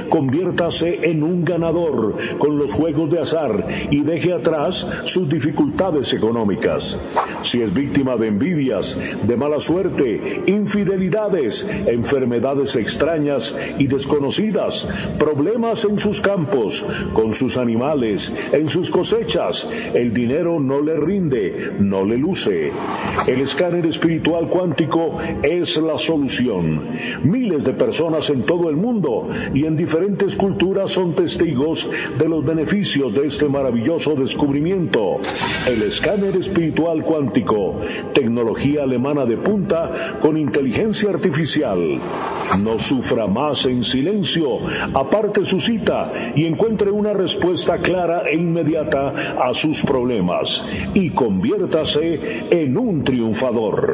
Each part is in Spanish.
conviértase en un ganador con los juegos de azar y deje atrás sus dificultades económicas. Si es víctima de envidias, de mala suerte, infidelidades, enfermedades extrañas y desconocidas, problemas en sus campos, con sus animales, en sus cosechas, el dinero no le rinde, no le luce. El escáner espiritual cuántico es la solución. Miles de personas en todo el mundo y en diferentes culturas son testigos de los beneficios de este maravilloso descubrimiento. El escáner espiritual cuántico, tecnología alemana de punta con inteligencia artificial. No sufra más en silencio, aparte su cita y encuentre una respuesta clara e inmediata a sus problemas y conviértase en un triunfador.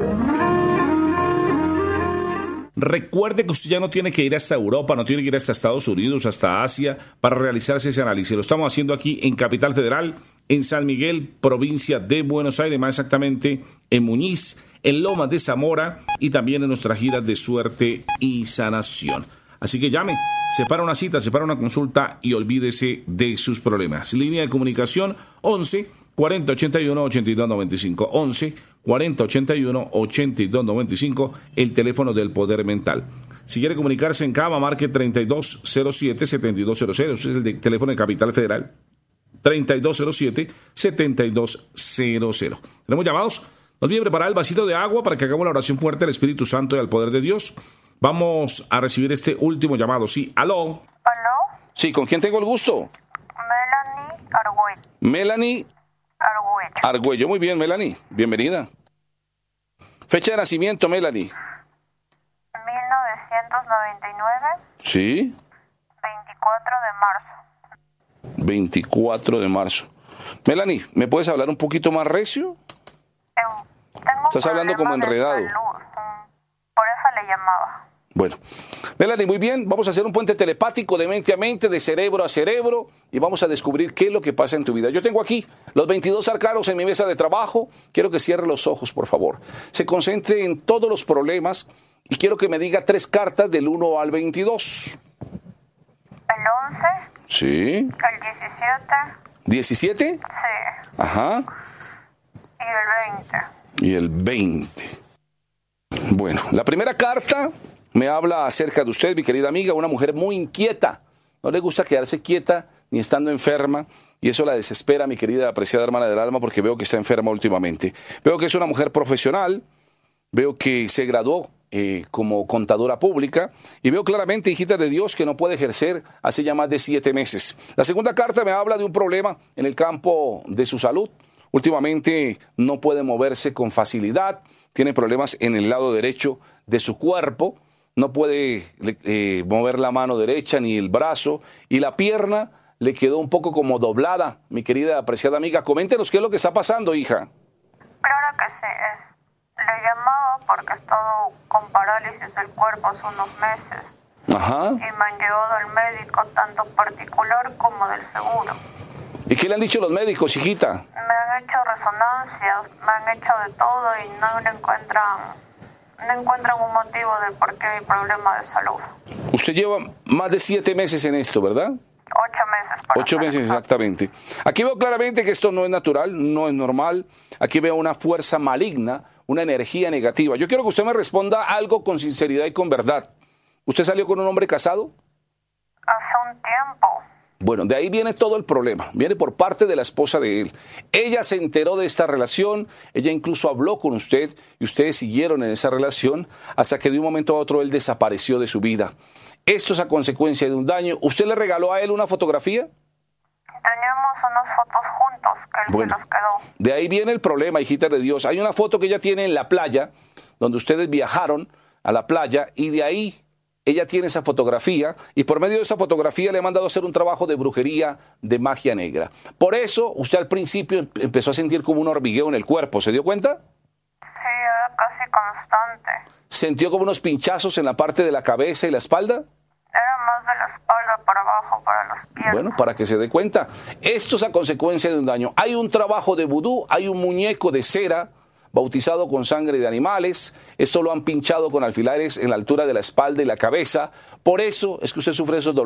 Recuerde que usted ya no tiene que ir hasta Europa, no tiene que ir hasta Estados Unidos, hasta Asia, para realizarse ese análisis. Lo estamos haciendo aquí en Capital Federal, en San Miguel, provincia de Buenos Aires, más exactamente en Muñiz, en Lomas de Zamora y también en nuestra gira de suerte y sanación. Así que llame, separa una cita, separa una consulta y olvídese de sus problemas. Línea de comunicación 11 40 81 82 95. 11 40 81 82 95, el teléfono del poder mental. Si quiere comunicarse en Cama, marque 3207-7200. Ese es el teléfono de Capital Federal. 3207-7200. ¿Tenemos llamados? Nos viene preparar el vasito de agua para que hagamos la oración fuerte al Espíritu Santo y al poder de Dios. Vamos a recibir este último llamado. Sí, ¿aló? ¿Aló? Sí, ¿con quién tengo el gusto? Melanie Argüello. Melanie Argüello. Muy bien, Melanie. Bienvenida. Fecha de nacimiento, Melanie. 1999. Sí. 24 24 de marzo. de marzo. Melanie, ¿me puedes hablar un poquito más recio? Tengo Estás hablando como enredado. Por eso le llamaba. Bueno, Melanie, muy bien. Vamos a hacer un puente telepático de mente a mente, de cerebro a cerebro, y vamos a descubrir qué es lo que pasa en tu vida. Yo tengo aquí los 22 arcanos en mi mesa de trabajo. Quiero que cierre los ojos, por favor. Se concentre en todos los problemas y quiero que me diga 3 cartas del 1 al 22. El 11. Sí. El 17. ¿17? Sí. Ajá. Y el 20. Y el 20. Bueno, la primera carta me habla acerca de usted, mi querida amiga, una mujer muy inquieta. No le gusta quedarse quieta ni estando enferma, y eso la desespera, mi querida apreciada hermana del alma, porque veo que está enferma últimamente. Veo que es una mujer profesional, veo que se graduó como contadora pública, y veo claramente, hijita de Dios, que no puede ejercer hace ya más de 7 meses. La segunda carta me habla de un problema en el campo de su salud. Últimamente no puede moverse con facilidad, tiene problemas en el lado derecho de su cuerpo, no puede mover la mano derecha ni el brazo, y la pierna le quedó un poco como doblada. Mi querida apreciada amiga, coméntenos qué es lo que está pasando, hija. Claro que sí. Le llamaba porque he estado con parálisis del cuerpo hace unos meses. Ajá. Y me han llevado al médico, tanto particular como del seguro. ¿Y qué le han dicho los médicos, hijita? Me han hecho resonancias, me han hecho de todo y no encuentran un motivo del por qué mi problema de salud. Usted lleva más de 7 meses en esto, ¿verdad? 8 meses. 8 meses exactamente. Aquí veo claramente que esto no es natural, no es normal. Aquí veo una fuerza maligna, una energía negativa. Yo quiero que usted me responda algo con sinceridad y con verdad. ¿Usted salió con un hombre casado? Hace un tiempo. Bueno, de ahí viene todo el problema, viene por parte de la esposa de él. Ella se enteró de esta relación, ella incluso habló con usted y ustedes siguieron en esa relación hasta que de un momento a otro él desapareció de su vida. Esto es a consecuencia de un daño. ¿Usted le regaló a él una fotografía? Teníamos unas fotos juntos que él se nos quedó. De ahí viene el problema, hijita de Dios. Hay una foto que ella tiene en la playa, donde ustedes viajaron a la playa, y de ahí ella tiene esa fotografía, y por medio de esa fotografía le han mandado a hacer un trabajo de brujería, de magia negra. Por eso, usted al principio empezó a sentir como un hormigueo en el cuerpo. ¿Se dio cuenta? Sí, era casi constante. ¿Sintió como unos pinchazos en la parte de la cabeza y la espalda? Era más de la espalda para abajo, para los pies. Bueno, para que se dé cuenta. Esto es a consecuencia de un daño. Hay un trabajo de vudú, hay un muñeco de cera bautizado con sangre de animales. Esto lo han pinchado con alfileres en la altura de la espalda y la cabeza. Por eso es que usted sufre esos dolores.